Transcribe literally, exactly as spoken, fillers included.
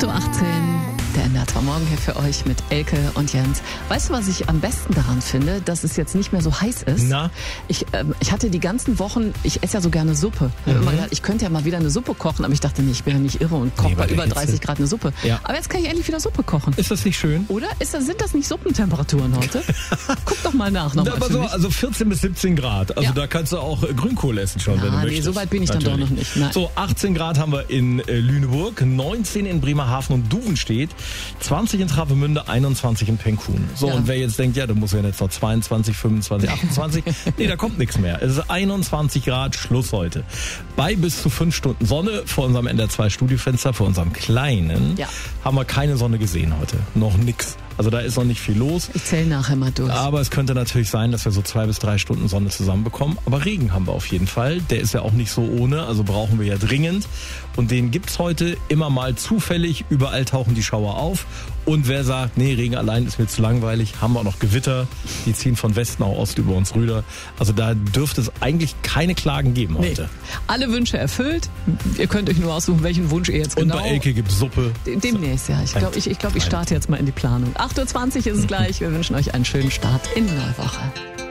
acht Uhr achtzehn, der N D R zwei Morgen hier für euch mit Elke und Jens. Weißt du, was ich am besten daran finde, dass es jetzt nicht mehr so heiß ist? Na? Ich, ähm, ich hatte die ganzen Wochen, ich esse ja so gerne Suppe. Ich habe Mhm. immer gedacht, ich könnte ja mal wieder eine Suppe kochen, aber ich dachte, nee, ich bin ja nicht irre und koche Nee, bei bei der über Hitze. dreißig Grad eine Suppe. Ja. Aber jetzt kann ich endlich wieder Suppe kochen. Ist das nicht schön? Oder? Ist das, sind das nicht Suppentemperaturen heute? Guck doch mal nach. Noch Na, mal aber für so, mich. also vierzehn bis siebzehn Grad. Also Ja. da kannst du auch äh, Grünkohl essen schon, wenn Ah, du nee, möchtest. so weit bin ich dann doch Natürlich. noch nicht. Nein. So, achtzehn Grad haben wir in äh, Lüneburg, neunzehn in Bremerhaven und Duvenstedt, zwanzig in Travemünde, einundzwanzig in Penkhuhn. So, Ja. und wer jetzt denkt, ja, du musst ja jetzt noch zweiundzwanzig, fünfundzwanzig, achtundzwanzig, nee, da kommt nichts mehr. Es ist einundzwanzig Grad, Schluss heute. Bei bis zu fünf Stunden Sonne vor unserem N D R zwei Studiofenster, vor unserem kleinen, Ja. haben wir keine Sonne gesehen heute. Noch nix. Also da ist noch nicht viel los. Ich zähle nachher mal durch. Aber es könnte natürlich sein, dass wir so zwei bis drei Stunden Sonne zusammenbekommen. Aber Regen haben wir auf jeden Fall. Der ist ja auch nicht so ohne, also brauchen wir ja dringend. Und den gibt's heute immer mal zufällig. Überall tauchen die Schauer auf. Und wer sagt, nee, Regen allein ist mir zu langweilig, haben wir auch noch Gewitter. Die ziehen von Westen auch Ost über uns rüber. Also da dürfte es eigentlich keine Klagen geben heute. Nee. Alle Wünsche erfüllt. Ihr könnt euch nur aussuchen, welchen Wunsch ihr jetzt Und genau... bei Elke gibt's Suppe. Demnächst, ja. Ich glaube, ich, ich, glaub, ich starte jetzt mal in die Planung. acht Uhr zwanzig ist es gleich. Wir wünschen euch einen schönen Start in die neue Woche.